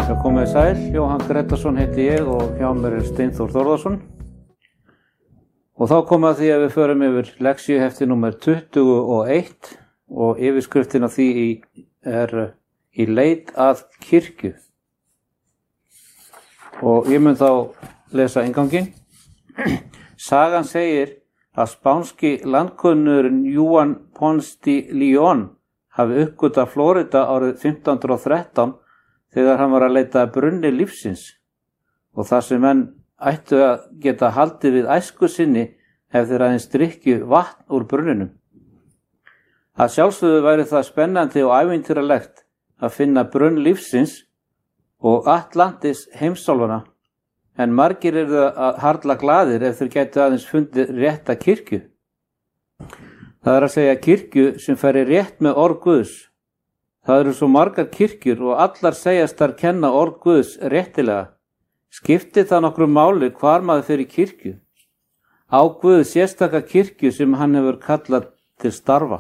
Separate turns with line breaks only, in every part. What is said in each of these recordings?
Já, komið sæl, Jóhann Gretarsson heiti ég og hjá mér Steinþór Þórðarsson. Og þá komum að því að við förum yfir leksíuhefti númer 21 og yfirskriftin af því er í leit að kirkju. Og ég mun þá lesa innganginn. Sagan segir að spánski landkönnuðurinn Juan Ponce de León hafi uppgötvað Flórída árið 1513 þegar hann var að leita að brunni lífsins og þar sem menn ættu að geta haldið við æsku sinni ef þeir aðeins drykkju vatn úr brunninum. Að sjálfsögðu væri það spennandi og ævintýralegt að finna brunn lífsins og Atlantis heimsálfana, en margir eru að harla glaðir ef þeir gætu aðeins fundið rétta kirkju. Það er að segja kirkju sem færi rétt með orð Guðs. Það eru svo margar kirkjur og allar segjast þar kenna orð Guðs réttilega. Skiptir það nokkru máli hvar maður fyrir kirkju? Á Guð sérstaka kirkju sem hann hefur kallað til starfa.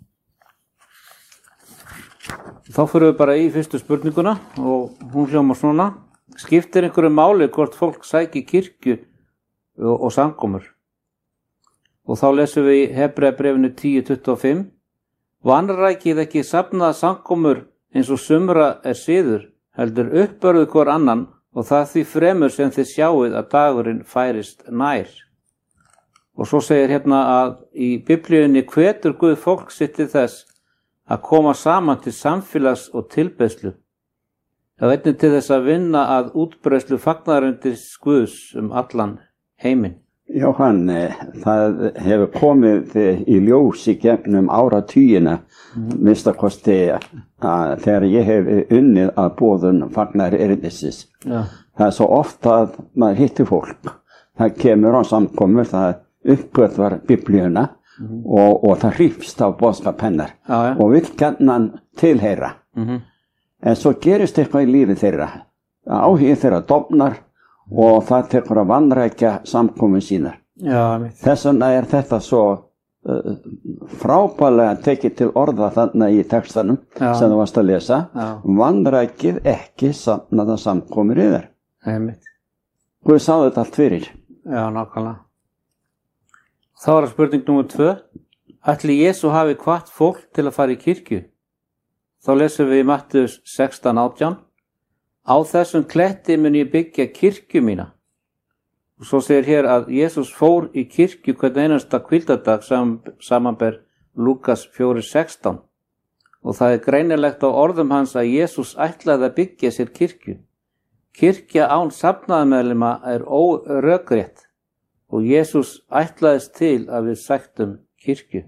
Þá fyrir við bara í fyrstu spurninguna og hún hljómar svona. Skiptir einhverju máli hvort fólk sæki kirkju og samkomur? Og þá lesum við í Hebreabréfinu 10:25. Vanrækið ekki safnaða samkomur eins og sumra er siður, heldur uppbörðu hvor annan og það því fremur sem þið sjáið að dagurinn færist nær. Og svo segir hérna að í Biblíunni hvetur Guð fólk sitt til þess að koma saman til samfélags og tilbeiðslu. Það einnig til þess að vinna að útbreiðslu fagnaðarindis Guðs allan heiminn.
Jóhann, það hefur komið í ljós í gegnum áratugina, minnstakosti að þegar ég hef unnið að boðun fagnaðarindisins. Ja. Það er svo oft að maður hittir fólk. Það kemur á samkomur, það uppgötvar Biblíuna og það hrifst af boðskap hennar og vill gjarnan tilheyra. En svo gerist eitthvað í lífi þeirra. Áhuginn þeirra dofnar og það tekur að vanrækja samkomin sínar.
Já,
þess vegna er þetta svo frábærlega tekið til orða þarna í textanum sem þú varst að lesa. Vanrækið ekki safnaða samkomur yfir. Guð sá þetta allt fyrir.
Já, nákvæmlega. Þá er spurning númer 2. Ætli Jesú hafi hvatt fólk til að fara í kirkju? Þá lesum við í Mattheus 16:18. Á þessum kletti mun ég byggja kirkju mína. Og svo segir hér að Jesús fór í kirkju hvern einasta hvíldardag samanber Lúkas 4:16. Og það er greinilegt á orðum hans að Jesús ætlaði að byggja sér kirkju. Kirkja án safnaðarmeðlima er órökrétt og Jesús ætlaðist til að við sæktum kirkju.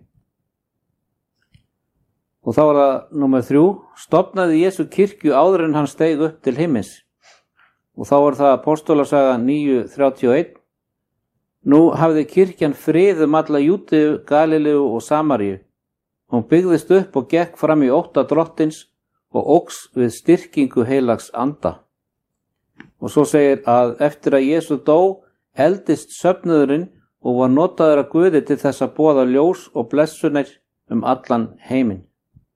Og þá er það númer 3. Stofnaði Jesú kirkju áður en hann steig upp til himins. Og þá er það Apostolasaga 9:31. Nú hafði kirkjan frið alla Júdeu, Galileu og Samaríu. Hún byggðist upp og gekk fram í ótta drottins og óx við styrkingu heilags anda. Og svo segir að eftir að Jesú dó, eldist söfnuðurinn og var notaður að Guði til þess að boða ljós og blessunir allan heiminn.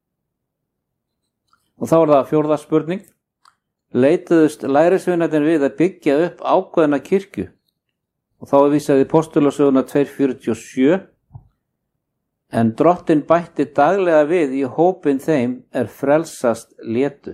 Og þá er það 4. spurning. Leituðust lærisveinarnir við að byggja upp ákveðna kirkju? Og þá er vísað í Postulasöguna 2:47. En drottinn bætti daglega við í hópinn þeim frelsast létu.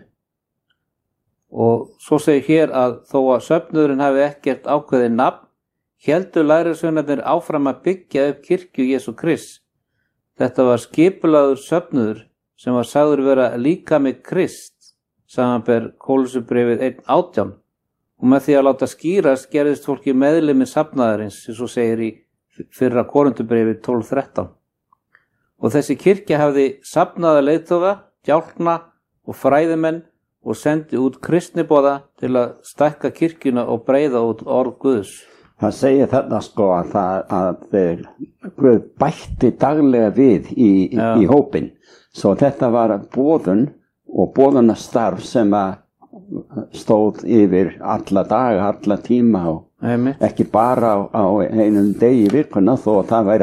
Og svo segir hér að þó að söfnuðurinn hafi ekkert ákveðið nafn, héldu lærisveinarnir áfram að byggja upp kirkju Jesú Krists. Þetta var skipulagður söfnuður sem var sagður vera líka með Krist, samanber Kólussubréfið 1:18. Og með því að láta skýrast gerðist fólki meðlimi safnaðarins, eins og segir í fyrra Korinthubréfið 12:13. Og þessi kirkja hafði safnaða leiðtoga, djákna og fræðimenn og sendi út kristniboða til að stækka kirkjuna og breiða út orð Guðs.
Það segir þarna sko að Guð bætti daglega við í hópinn. Svo þetta var boðun og boðunastarf sem stóð yfir alla daga, alla tíma og ekki bara á einum degi í vikuna þó það væri